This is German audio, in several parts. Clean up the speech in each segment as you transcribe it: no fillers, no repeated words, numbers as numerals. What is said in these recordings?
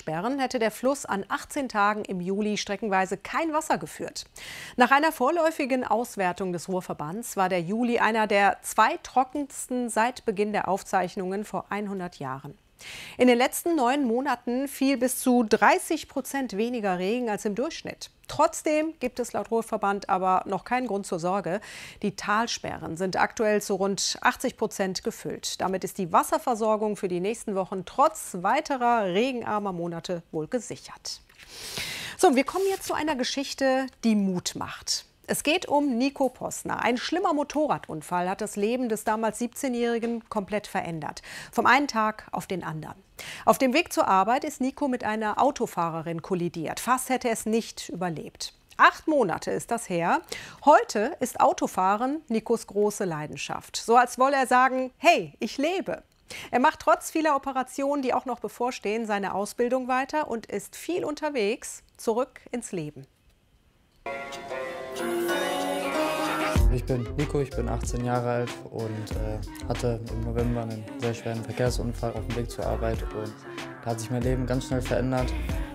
Talsperren hätte der Fluss an 18 Tagen im Juli streckenweise kein Wasser geführt. Nach einer vorläufigen Auswertung des Ruhrverbands war der Juli einer der zweittrockensten seit Beginn der Aufzeichnungen vor 100 Jahren. In den letzten 9 Monaten fiel bis zu 30% weniger Regen als im Durchschnitt. Trotzdem gibt es laut Ruhrverband aber noch keinen Grund zur Sorge. Die Talsperren sind aktuell zu rund 80% gefüllt. Damit ist die Wasserversorgung für die nächsten Wochen trotz weiterer regenarmer Monate wohl gesichert. So, wir kommen jetzt zu einer Geschichte, die Mut macht. Es geht um Nico Posner. Ein schlimmer Motorradunfall hat das Leben des damals 17-Jährigen komplett verändert. Vom einen Tag auf den anderen. Auf dem Weg zur Arbeit ist Nico mit einer Autofahrerin kollidiert. Fast hätte er es nicht überlebt. 8 Monate ist das her. Heute ist Autofahren Nikos große Leidenschaft. So als wolle er sagen, hey, ich lebe. Er macht trotz vieler Operationen, die auch noch bevorstehen, seine Ausbildung weiter und ist viel unterwegs, zurück ins Leben. Ich bin Nico, ich bin 18 Jahre alt und hatte im November einen sehr schweren Verkehrsunfall auf dem Weg zur Arbeit und da hat sich mein Leben ganz schnell verändert.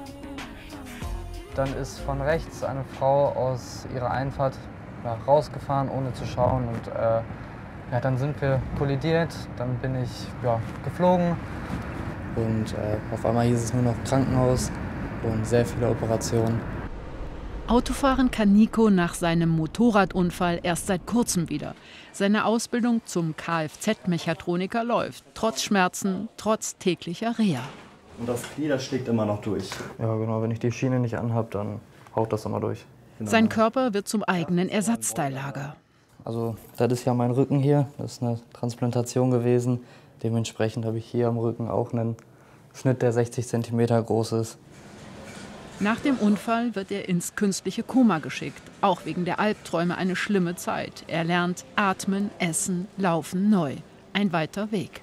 Dann ist von rechts eine Frau aus ihrer Einfahrt rausgefahren, ohne zu schauen und dann sind wir kollidiert, dann bin ich geflogen und auf einmal hieß es nur noch Krankenhaus und sehr viele Operationen. Autofahren kann Nico nach seinem Motorradunfall erst seit kurzem wieder. Seine Ausbildung zum Kfz-Mechatroniker läuft, trotz Schmerzen, trotz täglicher Reha. Und das Knie, das schlägt immer noch durch. Ja genau, wenn ich die Schiene nicht anhabe, dann haut das immer durch. Genau. Sein Körper wird zum eigenen Ersatzteillager. Also das ist ja mein Rücken hier, das ist eine Transplantation gewesen. Dementsprechend habe ich hier am Rücken auch einen Schnitt, der 60 cm groß ist. Nach dem Unfall wird er ins künstliche Koma geschickt. Auch wegen der Albträume eine schlimme Zeit. Er lernt atmen, essen, laufen neu. Ein weiter Weg.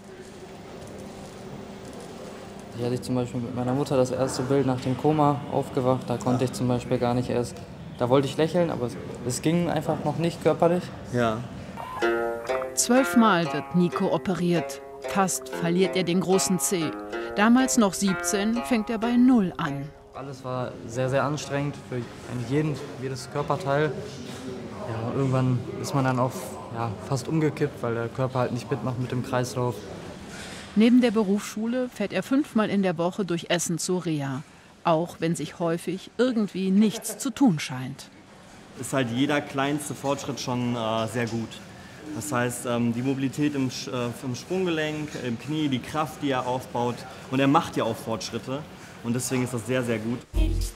Hier hatte ich zum Beispiel mit meiner Mutter das erste Bild nach dem Koma aufgewacht. Da konnte ich zum Beispiel gar nicht erst, da wollte ich lächeln, aber es ging einfach noch nicht körperlich. Ja. 12 Mal wird Nico operiert. Fast verliert er den großen Zeh. Damals noch 17, fängt er bei 0 an. Alles war sehr, sehr anstrengend für jedes Körperteil. Ja, irgendwann ist man dann auch fast umgekippt, weil der Körper halt nicht mitmacht mit dem Kreislauf. Neben der Berufsschule fährt er 5-mal in der Woche durch Essen zur Reha. Auch wenn sich häufig irgendwie nichts zu tun scheint. Ist halt jeder kleinste Fortschritt schon sehr gut. Das heißt, die Mobilität im Sprunggelenk, im Knie, die Kraft, die er aufbaut. Und er macht ja auch Fortschritte. Und deswegen ist das sehr, sehr gut.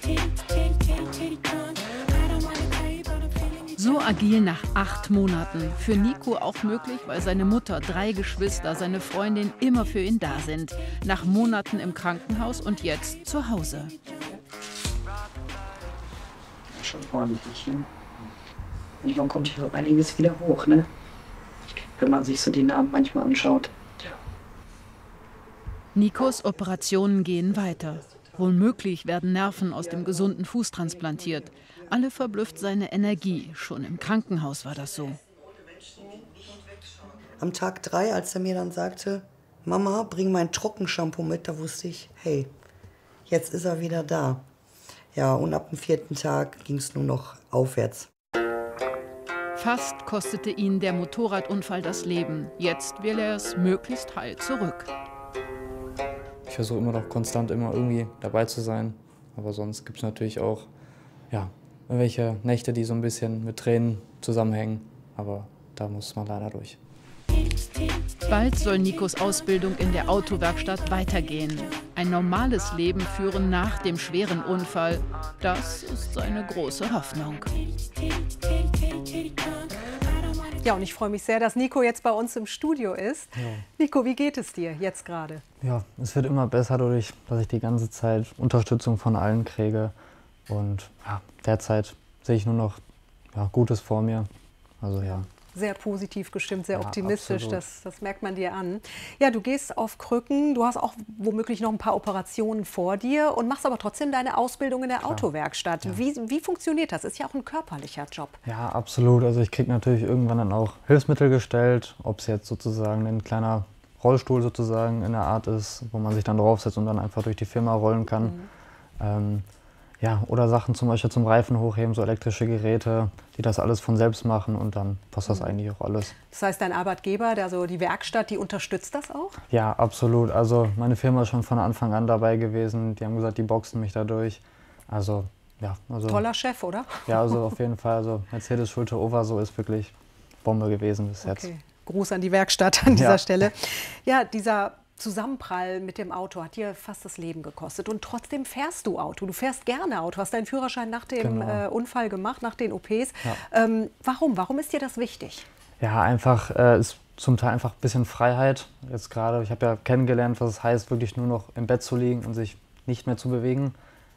So agil nach 8 Monaten. Für Nico auch möglich, weil seine Mutter, 3 Geschwister, seine Freundin immer für ihn da sind. Nach Monaten im Krankenhaus und jetzt zu Hause. Schon ordentlich. Ne? Manchmal kommt hier einiges wieder hoch, ne? Wenn man sich so die Namen manchmal anschaut. Ja. Nikos Operationen gehen weiter. Womöglich werden Nerven aus dem gesunden Fuß transplantiert. Alle verblüfft seine Energie. Schon im Krankenhaus war das so. Am Tag 3, als er mir dann sagte, Mama, bring mein Trockenshampoo mit, da wusste ich, hey, jetzt ist er wieder da. Ja, und ab dem 4. Tag ging es nur noch aufwärts. Fast kostete ihn der Motorradunfall das Leben. Jetzt will er es möglichst heil zurück. Ich versuche immer noch konstant irgendwie dabei zu sein. Aber sonst gibt es natürlich auch irgendwelche Nächte, die so ein bisschen mit Tränen zusammenhängen. Aber da muss man leider durch. Bald soll Nikos Ausbildung in der Autowerkstatt weitergehen. Ein normales Leben führen nach dem schweren Unfall, das ist seine große Hoffnung. Ja, und ich freue mich sehr, dass Nico jetzt bei uns im Studio ist. Ja. Nico, wie geht es dir jetzt gerade? Ja, es wird immer besser dadurch, dass ich die ganze Zeit Unterstützung von allen kriege. Und derzeit sehe ich nur noch Gutes vor mir. Also ja. Sehr positiv gestimmt, sehr optimistisch, das merkt man dir an. Ja, du gehst auf Krücken, du hast auch womöglich noch ein paar Operationen vor dir und machst aber trotzdem deine Ausbildung in der Autowerkstatt. Ja. Wie funktioniert das? Ist ja auch ein körperlicher Job. Ja, absolut. Also ich kriege natürlich irgendwann dann auch Hilfsmittel gestellt, ob es jetzt sozusagen ein kleiner Rollstuhl sozusagen in der Art ist, wo man sich dann draufsetzt und dann einfach durch die Firma rollen kann. Ja, oder Sachen zum Beispiel zum Reifen hochheben, so elektrische Geräte, die das alles von selbst machen und dann passt das eigentlich auch alles. Das heißt, dein Arbeitgeber, also die Werkstatt, die unterstützt das auch? Ja, absolut. Also meine Firma ist schon von Anfang an dabei gewesen. Die haben gesagt, die boxen mich dadurch. Also ja. Also, toller Chef, oder? Ja, also auf jeden Fall. Also Mercedes Schulte-Over so ist wirklich Bombe gewesen bis jetzt. Okay. Gruß an die Werkstatt an dieser Stelle. Ja, dieser Zusammenprall mit dem Auto hat dir fast das Leben gekostet und trotzdem fährst du Auto. Du fährst gerne Auto, hast deinen Führerschein nach dem Unfall gemacht, nach den OPs. Ja. Warum? Warum ist dir das wichtig? Ja, einfach ist zum Teil einfach ein bisschen Freiheit. Jetzt gerade, ich habe ja kennengelernt, was es heißt, wirklich nur noch im Bett zu liegen und sich nicht mehr zu bewegen.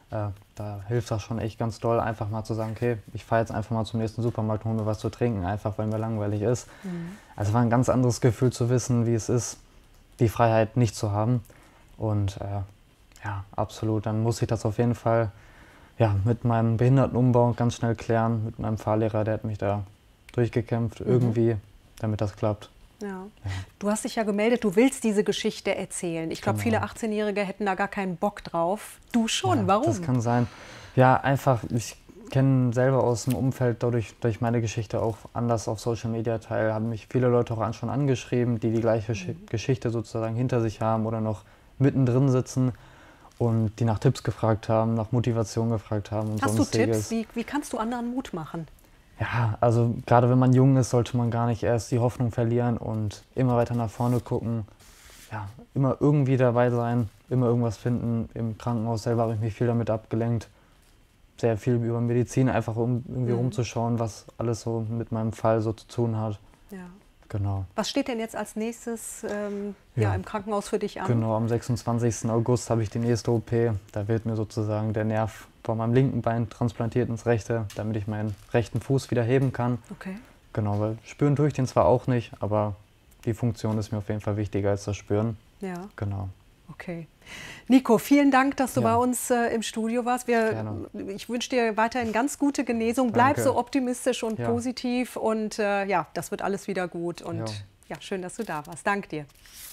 Da hilft das schon echt ganz doll, einfach mal zu sagen, okay, ich fahre jetzt einfach mal zum nächsten Supermarkt und hole mir was zu trinken, einfach weil mir langweilig ist. Also war ein ganz anderes Gefühl zu wissen, wie es ist, die Freiheit nicht zu haben. Und ja, absolut, dann muss ich das auf jeden Fall mit meinem Behindertenumbau ganz schnell klären, mit meinem Fahrlehrer, der hat mich da durchgekämpft, irgendwie, damit das klappt. Ja. Du hast dich ja gemeldet, du willst diese Geschichte erzählen. Ich glaube, viele 18-Jährige hätten da gar keinen Bock drauf. Du schon, ja, warum? Das kann sein. Ja, einfach, ich kenne selber aus dem Umfeld durch meine Geschichte auch anders auf Social Media teil, haben mich viele Leute auch schon angeschrieben, die die gleiche Geschichte sozusagen hinter sich haben oder noch mittendrin sitzen und die nach Tipps gefragt haben, nach Motivation gefragt haben. Und hast du Tipps? Wie kannst du anderen Mut machen? Ja, also gerade wenn man jung ist, sollte man gar nicht erst die Hoffnung verlieren und immer weiter nach vorne gucken. Ja, immer irgendwie dabei sein, immer irgendwas finden. Im Krankenhaus selber habe ich mich viel damit abgelenkt. Sehr viel über Medizin, einfach um irgendwie rumzuschauen, was alles so mit meinem Fall so zu tun hat. Ja. Genau. Was steht denn jetzt als nächstes im Krankenhaus für dich an? Genau, am 26. August habe ich die nächste OP. Da wird mir sozusagen der Nerv von meinem linken Bein transplantiert ins rechte, damit ich meinen rechten Fuß wieder heben kann. Okay. Genau, weil spüren tue ich den zwar auch nicht, aber die Funktion ist mir auf jeden Fall wichtiger als das Spüren. Ja. Genau. Okay. Nico, vielen Dank, dass du bei uns im Studio warst. Ich wünsche dir weiterhin ganz gute Genesung. Bleib so optimistisch und positiv und das wird alles wieder gut. Und schön, dass du da warst. Danke dir.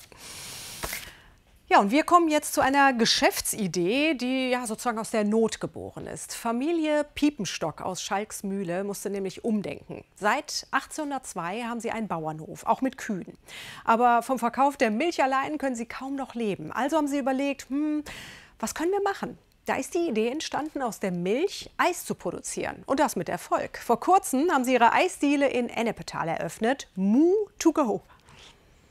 Ja, und wir kommen jetzt zu einer Geschäftsidee, die sozusagen aus der Not geboren ist. Familie Piepenstock aus Schalksmühle musste nämlich umdenken. Seit 1802 haben sie einen Bauernhof, auch mit Kühen. Aber vom Verkauf der Milch allein können sie kaum noch leben. Also haben sie überlegt, was können wir machen? Da ist die Idee entstanden, aus der Milch Eis zu produzieren. Und das mit Erfolg. Vor kurzem haben sie ihre Eisdiele in Ennepetal eröffnet. Moo to go.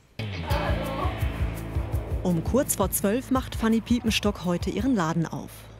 Um kurz vor 12 macht Fanny Piepenstock heute ihren Laden auf.